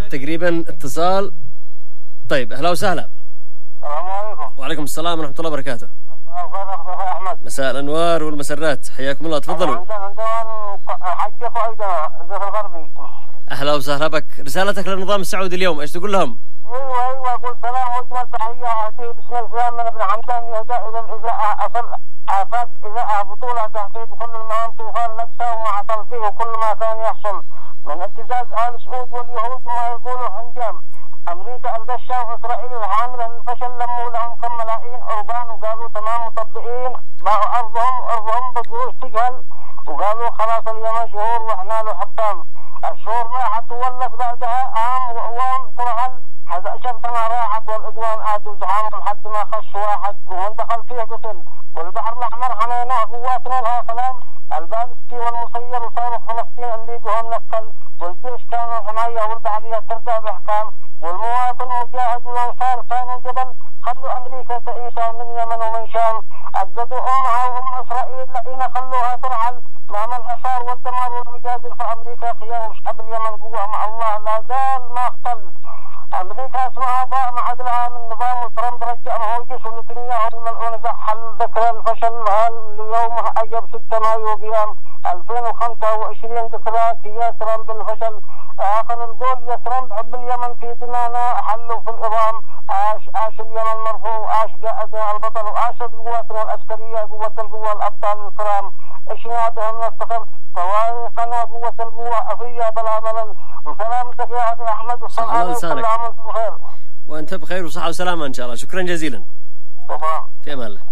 تقريبا اتصال. طيب أهلا وسهلا. السلام عليكم. وعليكم السلام ورحمة الله وبركاته. أحمد. مساء الأنوار والمسرات، حياكم الله، تفضلوا. عندنا حجة وأيضا الزيت الغربي. أهلا وسهلا بك. رسالتك للنظام السعودي اليوم إيش تقول لهم؟ ايوه اقول سلام واجمل تحيه اهديه باسم الاسلام من ابن حمدان يهدى الى الاذاعه اصل افاد اذاعه بطوله تحقيق كل المهام طوفان لبسه وما حصل فيه وكل ما كان يحصل من ابتزاز ال سعود واليهود وما يقولوا حنجام. امريكا الغشه واسرائيل الحامله للفشل لموا لهم كم ملايين اوربان وقالوا تمام مطبقين باعوا ارضهم بقروش تجهل وقالوا خلاص اليمن شهور واحنا له حطام. الشهور راحت وولت بعدها عام واعوام ترحل 11 سنة راحت والعدوان عادوا زعامه لحد ما خش واحد ومن دخل فيه قتل. والبحر الأحمر حميناه قواتنا لها سلام. البالستي والمسير وصاروخ فلسطين اللي بهم نكل. والجيش كانوا حماية والبحرية ترجع بإحكام. والمواطن المجاهد والأنصار كانوا جبل. خلوا أمريكا تعيشها من يمن ومن شام. أجدوا أمها وأم إسرائيل الذين خلوها ترحل. مهما الحصار والدمار والمجازر فأمريكا خيار وشعب اليمن قوة مع الله لا زال ما اختل. أمريكا اسمها ضاع مع عدلها من نظام ترامب رجع مهوجس ونتنياهو الملعون زحل ذكرى الفشل اليوم أجب 6 مايو قيام 2025 ذكرى يا ترامب الفشل. آخر القول يا ترامب حب اليمن في دمانا حلوا في الإضام. عاش اليمن مرفوع وعاش قائدنا البطل وعاشت قواتنا العسكرية قوة القوة الأبطال الكرام. إشنا بهم نفتخر فواقنا قوة القوة أفية بلا ملل. وسلامتك يا أخي أحمد صح الله لسانك. وأنت بخير وأنت بخير وصحة وسلامة إن شاء الله. شكرا جزيلا. طبعا. في أمان الله.